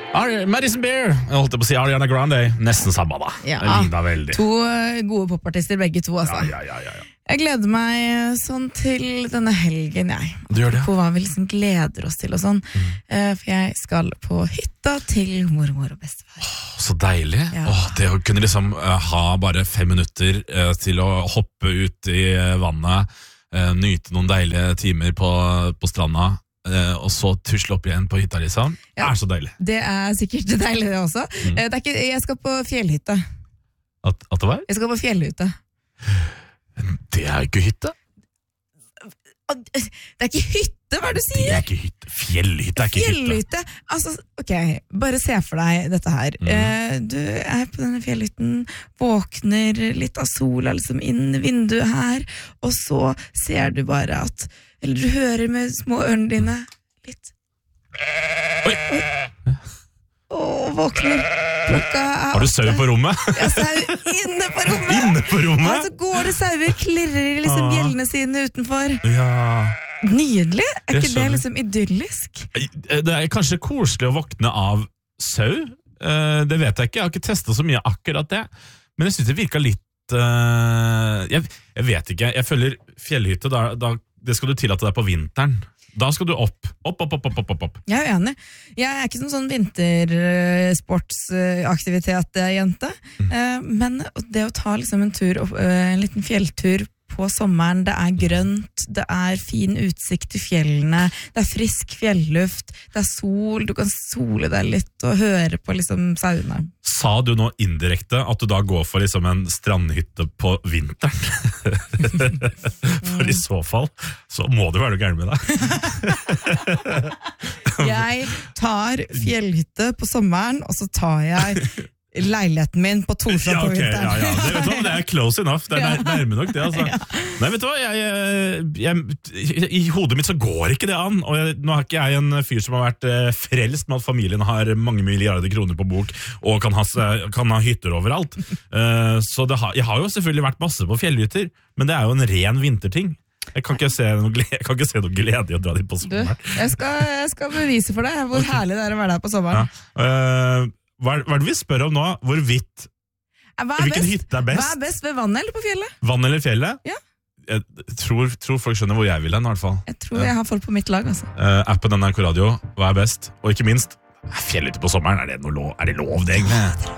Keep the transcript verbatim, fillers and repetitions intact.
Madison Beer, jeg holdt på å si Ariana Grande. Nesten samme da. Ja, Jeg ligner veldig. to gode popartister begge to, altså. Ja, ja, ja, ja. Jeg gleder meg sånn til denne helgen, jeg. Du gjør det? På hva vi liksom gleder oss til og sånn. Mm. Eh, For jeg skal på hytta til mormor og bestefar. Så deilig. Ja. Åh, det å kunne liksom eh, ha bare fem minutter eh, til å hoppe ut i eh, vannet, eh, nyte noen deilige timer på, på stranda, eh, og så tusle opp igjen på hytta, liksom. Det Ja. er så deilig. Det er sikkert deilig det også. Mm. Eh, Det er ikke, jeg skal på fjellhytta. At, at det var? Jeg skal på fjellhytta. Det er ikke hytte. Det er ikke hytte, hva er det du Det sier? er ikke hytte. Fjellhytte er ikke hytte. Fjellhytte. Altså, ok, bare se for deg dette her. Mm. Eh, Du er på denne fjellhytten, våkner litt av sola liksom inn i vinduet her, og så ser du bare at, eller du hører med små ørene dine, litt. Oi. Og våkner. Klokka er Har du sau på rommet? Ja, sau inne på rommet. Inne på Og rommet? så går det sauer, klirrer liksom Ah. bjellene sine utenfor. Ja. Nydelig. Er Jeg ikke det skjønner. liksom idyllisk? Det er kanskje koselig å våkne av sau. Eh, Det vet jeg ikke. Jeg har ikke testet så mye akkurat det. Men jeg synes det virker litt eh, jeg, jeg vet ikke. Jeg føler fjellhytte, da, da, det skal du tillate deg på vinteren. Da skal du opp. Opp, opp, opp, opp, opp, opp. Jeg er enig. Jeg er ikke noen sånn vintersportsaktivitet-jente. Mm. Men det å ta liksom en tur, opp- eh, en liten fjelltur på sommeren, det er grønt, det er fin utsikt til fjellene, det er frisk fjelluft, det er sol, du kan sole deg litt og høre på liksom sauene. Sa du nå indirekte at du da går for liksom en strandhytte på vinteren? For i så fall, så må det være noe gærent med deg. Jeg tar fjellhytte på sommeren, og så tar jeg leiligheten min på Torshov Ja, på ok, vinteren. ja, ja. Det, vet du hva, det er close enough. Det er nær- nærme nok det, altså. Ja. Nei, vet du hva, jeg, jeg, jeg, i hodet mitt så går ikke det an, og jeg, nå er ikke jeg en fyr som har vært eh, frelst med at familien har mange milliarder kroner på bok, og kan ha, s- kan ha hytter overalt. Eh, så det har, jeg har jo selvfølgelig vært masse på fjellhytter, men det er jo en ren vinterting. Jeg kan ikke se noe glede, jeg kan ikke se noe glede i å dra dit på Du, sommeren. jeg skal, jeg skal bevise for deg hvor herlig det er å være der på sommeren. Ja. Eh, hva, er, hva er det vi spør om nå? Hvorvidt Hva er hvilken best? hytte er Hva best? er best ved vannet eller på fjellet? Vann eller fjellet? Ja. Jeg tror, tror folk skjønner hvor jeg vil hen, i hvert fall. Jeg tror jeg har folk på mitt lag, altså. Uh, appen N R K Radio, hva er best? Og ikke minst, fjellhytte på sommeren, er det, noe lov, er det lov det egentlig?